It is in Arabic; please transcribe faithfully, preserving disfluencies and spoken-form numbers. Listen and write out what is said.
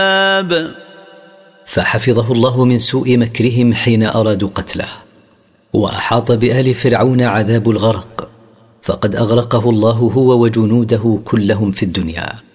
فحفظه الله من سوء مكرهم حين أرادوا قتله. وأحاط بآل فرعون عذاب الغرق، فقد أغرقه الله هو وجنوده كلهم في الدنيا.